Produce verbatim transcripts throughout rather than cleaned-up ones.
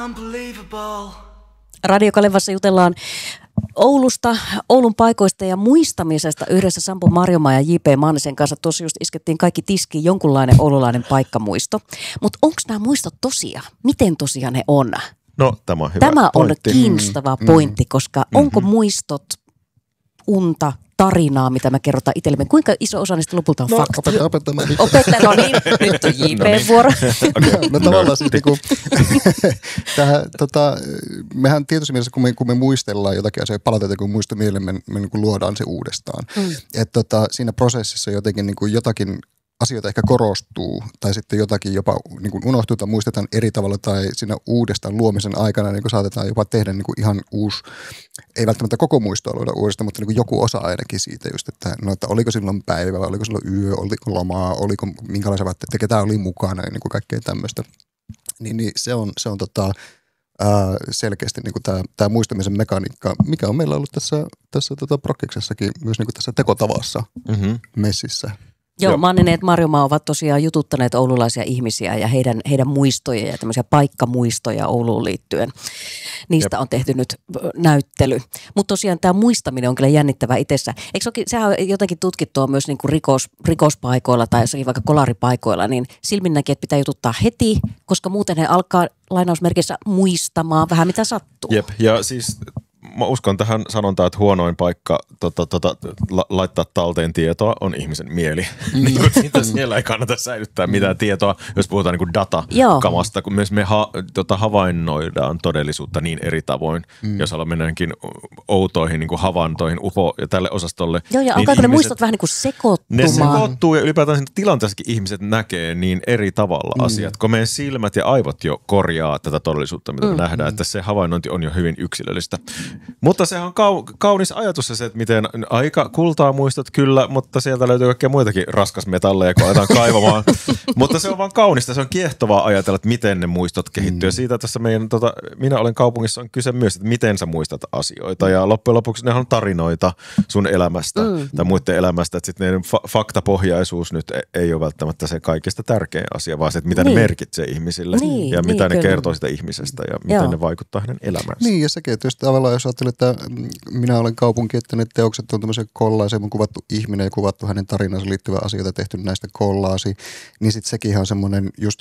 Unbelievable. Radio Kalevassa jutellaan Oulusta, Oulun paikoista ja muistamisesta yhdessä Sampo Marjomaa ja J P Mannisen kanssa. Tuossa just iskettiin kaikki tiskiin jonkunlainen oululainen paikkamuisto. Mutta onko nämä muistot tosia? Miten tosia ne on? No, tämä on hyvä Tämä pointti. on kiinnostava mm, pointti, koska mm-hmm. onko muistot unta, tarinaa, mitä me kerrotaan itsellemme? Kuinka iso osa niistä lopulta on no, fakta? Opettaja, opettaja. Opettaja, no niin, nyt on J P:n vuoro. Okay. No tavallaan siis niinku, tähän, tota, mehän tietysti mielessä, kun me, kun me muistellaan jotakin asiaa, palautetaan kun muisto mieleen, me, me niinku luodaan se uudestaan. Mm. Että tota, siinä prosessissa jotenkin niinku jotakin asioita ehkä korostuu tai sitten jotakin jopa niin kuin unohtuu tai muistetaan eri tavalla tai siinä uudestaan luomisen aikana niin kuin saatetaan jopa tehdä niin kuin ihan uusi, ei välttämättä koko muistoa luoda uudestaan, mutta niin kuin joku osa ainakin siitä just, että, no, että oliko silloin päivä, oliko silloin yö, oliko lomaa, oliko minkälaisia vaatteita, ketä oli mukana ja niin kuin kaikkea tämmöistä. Niin, niin se on, se on tota, ää, selkeästi niin kuin tämä, tämä muistamisen mekaniikka, mikä on meillä ollut tässä, tässä tota prokkiksessakin myös niin kuin tässä tekotavassa mm-hmm. messissä. Joo, Joo. Manninen ja Marjomaa ovat tosiaan jututtaneet oululaisia ihmisiä ja heidän, heidän muistoja ja tämmöisiä paikkamuistoja Ouluun liittyen. Niistä Jep. on tehty nyt näyttely. Mutta tosiaan tämä muistaminen on kyllä jännittävää itsessä. Eikö olekin, sehän on jotenkin tutkittua myös niinku rikos, rikospaikoilla tai jossakin vaikka kolaripaikoilla, niin silminnäkin, että pitää jututtaa heti, koska muuten he alkaa lainausmerkissä muistamaan vähän mitä sattuu. Jep, ja siis mä uskon tähän sanontaan, että huonoin paikka tota, tota, la, laittaa talteen tietoa on ihmisen mieli. Mm. Niin, siellä ei kannata säilyttää mitään tietoa, jos puhutaan niin kuin datakamasta, kun myös me ha, tota, havainnoidaan todellisuutta niin eri tavoin. Mm. Jos haluaa mennäkin outoihin niin kuin havaintoihin, U F O ja tälle osastolle. Joo, ja niin alkaako ne ihmiset, muistot vähän niin kuin sekoittumaan? Ne sekoittuu ja ylipäätään siinä tilanteessakin ihmiset näkee niin eri tavalla mm. asiat, kun meidän silmät ja aivot jo korjaa tätä todellisuutta, mitä mm. me nähdään, että se havainnointi on jo hyvin yksilöllistä. Mutta se on kau- kaunis ajatus se, että miten aika kultaa muistot kyllä, mutta sieltä löytyy kaikkea muitakin raskasmetalleja, kun aletaan kaivamaan. Mutta se on vaan kaunista, se on kiehtovaa ajatella, että miten ne muistot kehittyy. Mm. Siitä tässä meidän, tota, minä olen kaupungissa on kyse myös, että miten sä muistat asioita. Ja loppujen lopuksi ne on tarinoita sun elämästä mm. tai muiden elämästä. Että sitten fa- faktapohjaisuus nyt ei ole välttämättä se kaikista tärkein asia, vaan se, että mitä niin. ne merkitsee ihmisille niin, ja mitä niin, ne kertoo sitä ihmisestä ja miten Joo. ne vaikuttaa hänen elämäänsä. Niin ja sekin, että jos tavallaan jos ajattelee, että minä olen kaupunki, että ne teokset on tämmöisiä kollaisia, on kuvattu ihminen ja kuvattu hänen tarinansa liittyvää asioita, tehty näistä kollaasi, niin sitten sekin on semmoinen just,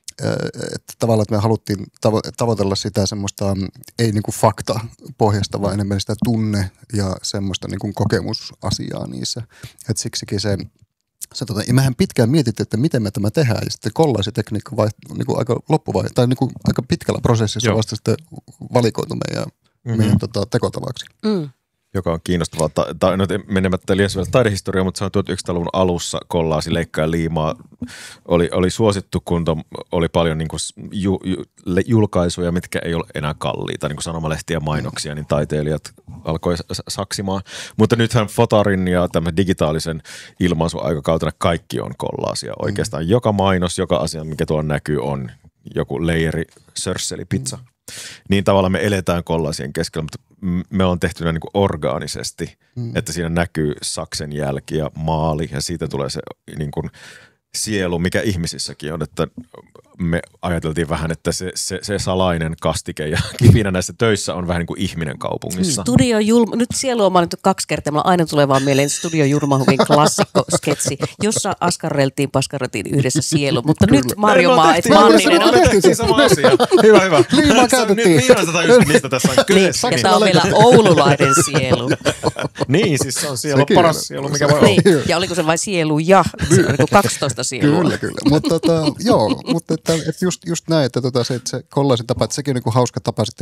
että tavallaan, että me haluttiin tavo- tavoitella sitä semmoista, ei niinku fakta pohjasta, vaan enemmän sitä tunne- ja semmoista niinku kokemusasiaa niissä. Että siksikin se Se, tota, ja mehän pitkään mietittiin, että miten me tämä tehdään, ja sitten kollaasitekniikka vai, niin kuin aika loppuvai, tai niin kuin aika pitkällä prosessissa Joo. vasta sitten valikoitu meidän, mm-hmm. meidän tota, tekotavaksi. Mm. Joka on kiinnostavaa, ta, ta, no, menemättä liian syvälle taidehistoriaa, mutta se on tuhatyhdeksänsataaluvun alussa kollaasi, leikkaa ja liimaa. Oli, oli suosittu, kun to, oli paljon niin kuin, ju, ju, julkaisuja, mitkä ei ole enää kalliita, niin kuin sanomalehtiä ja mainoksia, niin taiteilijat alkoi saksimaan. Mutta nythän fotarin ja tämän digitaalisen ilmaisun aikakautena kaikki on kollaasia. Oikeastaan mm. joka mainos, joka asia, mikä tuolla näkyy, on joku leijeri, sörsseli, pizza. Mm. Niin tavallaan me eletään kollaasien keskellä, mutta me on tehty niin kuin orgaanisesti, mm. että siinä näkyy saksen jälki ja maali ja siitä tulee se niin kuin sielu, mikä ihmisissäkin on, että me ajateltiin vähän, että se, se, se salainen kastike ja kipinä näissä töissä on vähän niin kuin ihminen kaupungissa. Studio Julma, nyt sielu on mainittu kaksi kertaa, mulla aina tulee vaan mieleen Studio Julmahuvin klassikko-sketsi, jossa askarreltiin, paskareltiin yhdessä sielu, mutta Kyllä. nyt Marjomaa, että Manninen on. Tehtiin sama asia. Hyvä, hyvä. Liimaa käytettiin. Nyt viimeistä just mistä tässä on kyse. Ja tämä on vielä oululainen sielu. Niin, siis se on sielu, paras sielu, mikä voi olla. Niin. Ja oliko se vain sielu ja, se on niin kaksitoista sielua. Kyllä, kyllä. Mutta tota, joo, mutta että, että just, just näin, että tota, se, että se kollaisin tapa, että sekin on niin kuin hauska tapa sitten